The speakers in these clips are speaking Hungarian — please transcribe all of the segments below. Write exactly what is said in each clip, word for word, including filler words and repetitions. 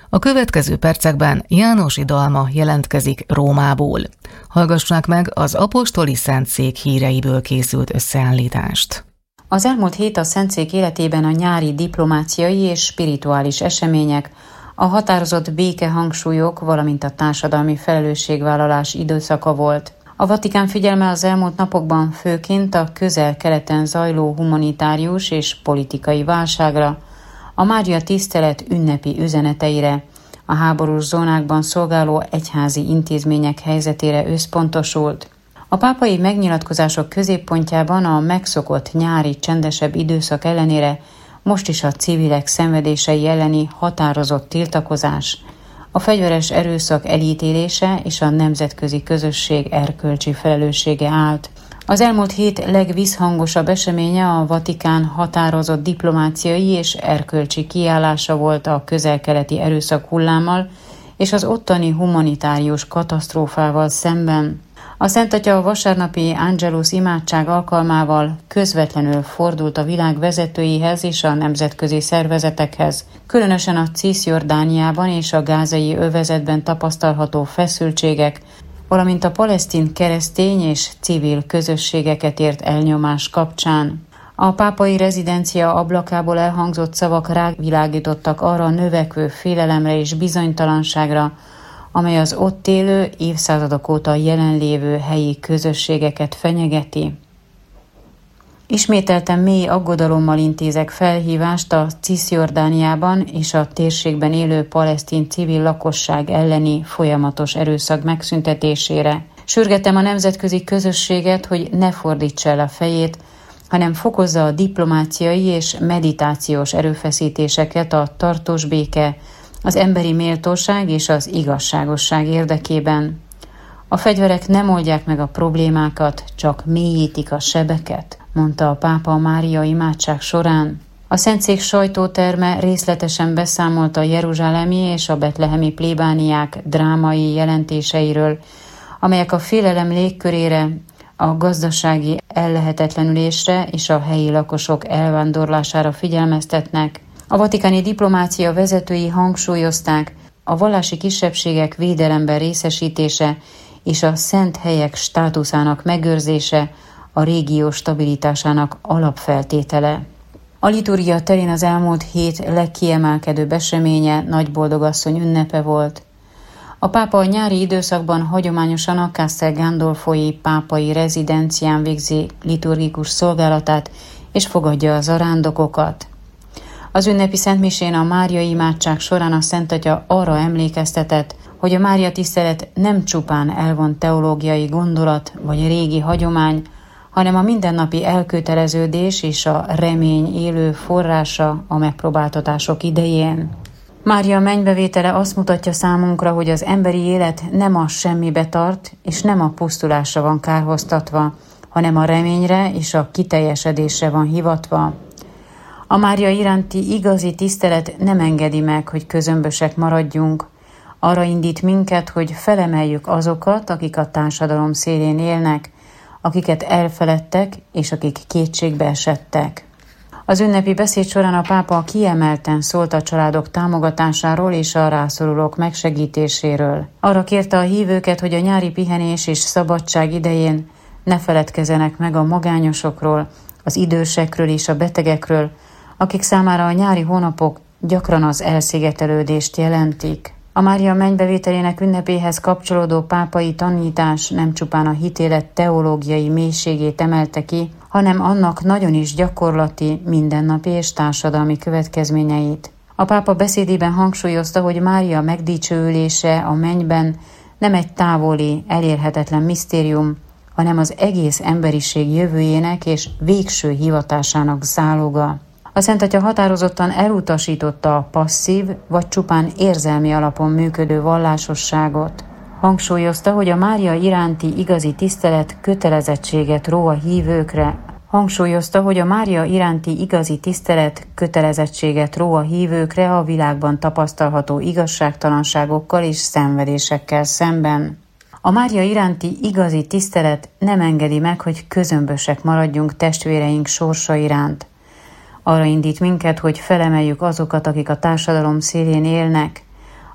A következő percekben Jánosi Dalma jelentkezik Rómából. Hallgassák meg az apostoli szentszék híreiből készült összeállítást. Az elmúlt hét a szentszék életében a nyári diplomáciai és spirituális események, a határozott békehangsúlyok, valamint a társadalmi felelősségvállalás időszaka volt. A Vatikán figyelme az elmúlt napokban főként a közel-keleten zajló humanitárius és politikai válságra, a Mária tisztelet ünnepi üzeneteire, a háborús zónákban szolgáló egyházi intézmények helyzetére összpontosult. A pápai megnyilatkozások középpontjában a megszokott nyári csendesebb időszak ellenére most is a civilek szenvedései elleni határozott tiltakozás, a fegyveres erőszak elítélése és a nemzetközi közösség erkölcsi felelőssége állt. Az elmúlt hét legvisszhangosabb eseménye a Vatikán határozott diplomáciai és erkölcsi kiállása volt a közel-keleti erőszak hullámmal és az ottani humanitárius katasztrófával szemben. A Szent Atya a vasárnapi Angelus imádság alkalmával közvetlenül fordult a világ vezetőihez és a nemzetközi szervezetekhez, különösen a Cisjordániában és a gázai övezetben tapasztalható feszültségek, valamint a palesztin keresztény és civil közösségeket ért elnyomás kapcsán. A pápai rezidencia ablakából elhangzott szavak rávilágítottak arra a növekvő félelemre és bizonytalanságra, amely az ott élő, évszázadok óta jelenlévő helyi közösségeket fenyegeti. Ismételten mély aggodalommal intézek felhívást a Cisjordániában és a térségben élő palesztin civil lakosság elleni folyamatos erőszak megszüntetésére. Sürgetem a nemzetközi közösséget, hogy ne fordítsa el a fejét, hanem fokozza a diplomáciai és meditációs erőfeszítéseket a tartós béke, az emberi méltóság és az igazságosság érdekében. A fegyverek nem oldják meg a problémákat, csak mélyítik a sebeket, mondta a pápa a Mária imádság során. A Szentszék sajtóterme részletesen beszámolt a jeruzsálemi és a betlehemi plébániák drámai jelentéseiről, amelyek a félelem légkörére, a gazdasági ellehetetlenülésre és a helyi lakosok elvándorlására figyelmeztetnek. A vatikáni diplomácia vezetői hangsúlyozták, a vallási kisebbségek védelemben részesítése és a szent helyek státuszának megőrzése a régió stabilitásának alapfeltétele. A liturgia terén az elmúlt hét legkiemelkedőbb eseménye Nagyboldogasszony ünnepe volt. A pápa a nyári időszakban hagyományosan a Castel Gandolfoi pápai rezidencián végzi liturgikus szolgálatát és fogadja az zarándokokat. Az ünnepi szentmisén a Mária imádság során a Szent Atya arra emlékeztetett, hogy a Mária tisztelet nem csupán elvont teológiai gondolat vagy régi hagyomány, hanem a mindennapi elköteleződés és a remény élő forrása a megpróbáltatások idején. Mária mennybevétele azt mutatja számunkra, hogy az emberi élet nem a semmibe tart, és nem a pusztulásra van kárhoztatva, hanem a reményre és a kiteljesedésre van hivatva. A Mária iránti igazi tisztelet nem engedi meg, hogy közömbösek maradjunk. Arra indít minket, hogy felemeljük azokat, akik a társadalom szélén élnek, akiket elfeledtek és akik kétségbe esettek. Az ünnepi beszéd során a pápa kiemelten szólt a családok támogatásáról és a rászorulók megsegítéséről. Arra kérte a hívőket, hogy a nyári pihenés és szabadság idején ne feledkezzenek meg a magányosokról, az idősekről és a betegekről, akik számára a nyári hónapok gyakran az elszigetelődést jelentik. A Mária mennybevételének ünnepéhez kapcsolódó pápai tanítás nem csupán a hitélet teológiai mélységét emelte ki, hanem annak nagyon is gyakorlati, mindennapi és társadalmi következményeit. A pápa beszédében hangsúlyozta, hogy Mária megdicsőülése a mennyben nem egy távoli, elérhetetlen misztérium, hanem az egész emberiség jövőjének és végső hivatásának záloga. A Szent Atya határozottan elutasította a passzív vagy csupán érzelmi alapon működő vallásosságot. Hangsúlyozta, hogy a Mária iránti igazi tisztelet kötelezettséget ró a hívőkre. Hangsúlyozta, hogy a Mária iránti igazi tisztelet kötelezettséget ró a hívőkre a világban tapasztalható igazságtalanságokkal és szenvedésekkel szemben. A Mária iránti igazi tisztelet nem engedi meg, hogy közömbösek maradjunk testvéreink sorsa iránt. Arra indít minket, hogy felemeljük azokat, akik a társadalom szélén élnek,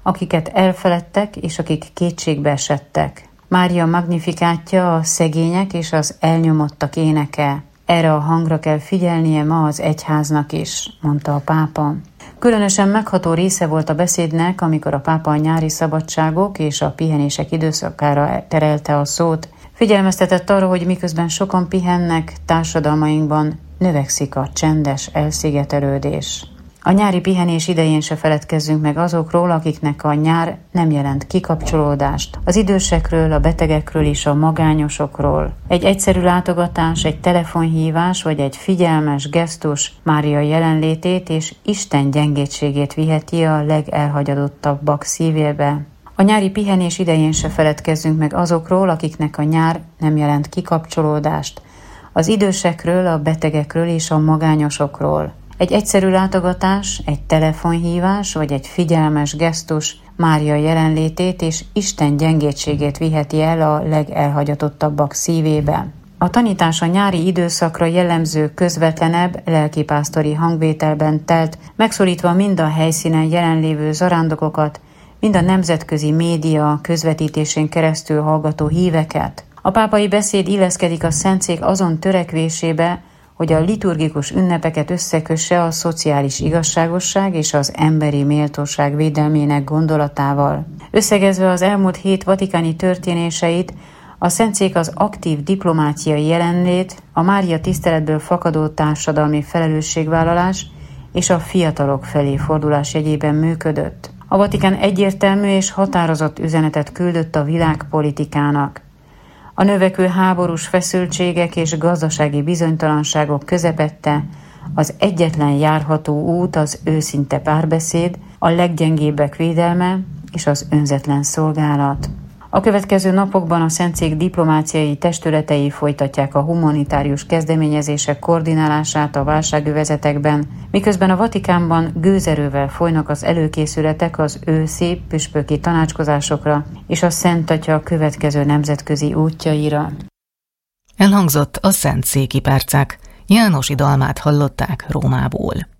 akiket elfeledtek és akik kétségbe esettek. Mária Magnifikátja a szegények és az elnyomottak éneke. Erre a hangra kell figyelnie ma az egyháznak is, mondta a pápa. Különösen megható része volt a beszédnek, amikor a pápa a nyári szabadságok és a pihenések időszakára terelte a szót. Figyelmeztetett arra, hogy miközben sokan pihennek, társadalmainkban növekszik a csendes elszigetelődés. A nyári pihenés idején se feledkezzünk meg azokról, akiknek a nyár nem jelent kikapcsolódást. Az idősekről, a betegekről és a magányosokról. Egy egyszerű látogatás, egy telefonhívás vagy egy figyelmes gesztus Mária jelenlétét és Isten gyengétségét viheti a legelhagyadottabbak szívébe. A nyári pihenés idején se feledkezzünk meg azokról, akiknek a nyár nem jelent kikapcsolódást. Az idősekről, a betegekről és a magányosokról. Egy egyszerű látogatás, egy telefonhívás vagy egy figyelmes gesztus Mária jelenlétét és Isten gyengétségét viheti el a legelhagyatottabbak szívébe. A tanítás a nyári időszakra jellemző közvetlenebb, lelkipásztori hangvételben telt, megszólítva mind a helyszínen jelenlévő zarándokokat, mind a nemzetközi média közvetítésén keresztül hallgató híveket. A pápai beszéd illeszkedik a Szentszék azon törekvésébe, hogy a liturgikus ünnepeket összekösse a szociális igazságosság és az emberi méltóság védelmének gondolatával. Összegezve az elmúlt hét vatikáni történéseit, a Szentszék az aktív diplomáciai jelenlét, a Mária tiszteletből fakadó társadalmi felelősségvállalás és a fiatalok felé fordulás jegyében működött. A Vatikán egyértelmű és határozott üzenetet küldött a világpolitikának. A növekvő háborús feszültségek és gazdasági bizonytalanságok közepette az egyetlen járható út az őszinte párbeszéd, a leggyengébbek védelme és az önzetlen szolgálat. A következő napokban a Szentszék diplomáciai testületei folytatják a humanitárius kezdeményezések koordinálását a válságövezetekben, miközben a Vatikánban gőzerővel folynak az előkészületek az őszi püspöki tanácskozásokra és a Szent Atya következő nemzetközi útjaira. Elhangzott a Szentszéki percek. János Idalmát hallották Rómából.